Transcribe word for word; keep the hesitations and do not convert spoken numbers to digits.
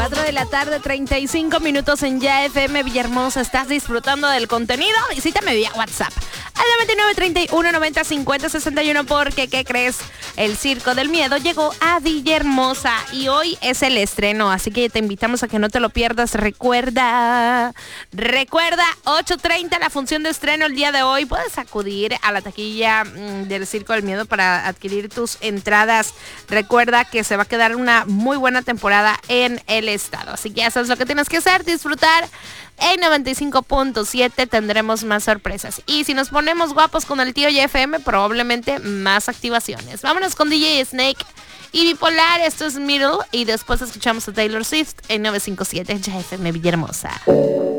cuatro de la tarde, treinta y cinco minutos en Ya F M Villahermosa. ¿Estás disfrutando del contenido? Visítame vía WhatsApp al noventa y nueve, treinta y uno, noventa, cincuenta, sesenta y uno, porque, ¿qué crees? El Circo del Miedo llegó a Villahermosa y hoy es el estreno, así que te invitamos a que no te lo pierdas. Recuerda, recuerda, ocho treinta la función de estreno el día de hoy. Puedes acudir a la taquilla mmm, del Circo del Miedo para adquirir tus entradas. Recuerda que se va a quedar una muy buena temporada en el estado, así que ya sabes lo que tienes que hacer, disfrutar. En noventa y cinco punto siete tendremos más sorpresas. Y si nos ponemos guapos con el tío Ya F M, probablemente más activaciones. Vámonos con D J Snake y Bipolar. Esto es Middle. Y después escuchamos a Taylor Swift en novecientos cincuenta y siete Ya F M Villahermosa.